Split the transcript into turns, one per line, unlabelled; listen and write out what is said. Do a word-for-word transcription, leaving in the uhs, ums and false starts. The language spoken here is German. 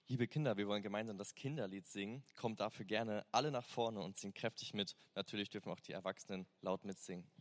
Liebe Kinder, wir wollen gemeinsam das Kinderlied singen. Kommt dafür gerne alle nach vorne und singt kräftig mit. Natürlich dürfen auch die Erwachsenen laut mitsingen.